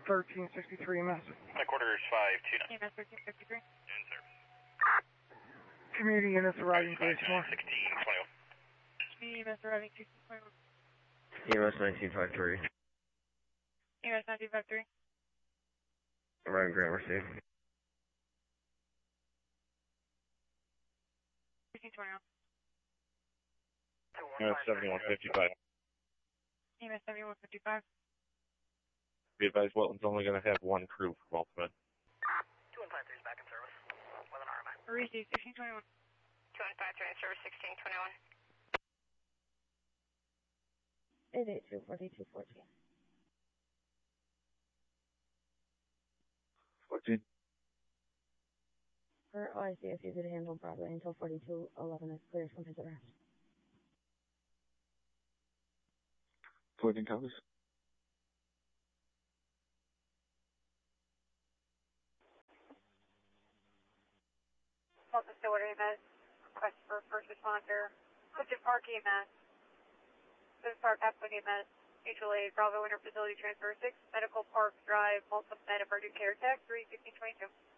1363 EMS. My quarter is 529. EMS 1353. In service. Community units arriving to 1621. Community EMS arriving 1621. EMS 1953. EMS 1953. Arriving Gramercy. 1621. EMS 7155. EMS 7155. Be advised, Welton's only going to have one crew from Ultimate. 2153 is back in service. With an RMI. Receive 1621. 2153 in service 1621. 882 4214. 14. For OICSU did handle properly until 4211 is cleared from his arrest. 14 copies. Delta Stewart EMS. Request for first responder. Clifton Park EMS. Clifton Park Apple EMS. Mutual aid. Bravo Winter Facility Transfer 6. Medical Park Drive. Multiple Med Emergent Care Tech 31622.